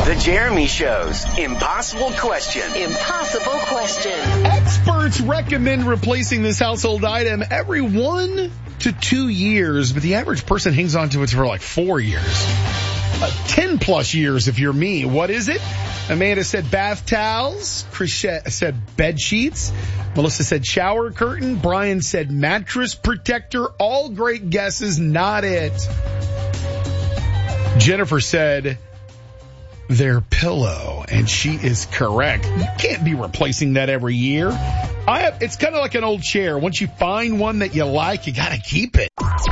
The Jeremy Show's Impossible Question. Impossible question. Experts recommend replacing this household item every 1 to 2 years, but the average person hangs on to it for like 4 years. 10 plus years if you're me. What is it? Amanda said bath towels. Chris said bed sheets. Melissa said shower curtain. Brian said mattress protector. All great guesses, not it. Jennifer said their pillow, and she is correct. You can't be replacing that every year. It's kind of like an old chair. Once you find one that you like, you gotta keep it.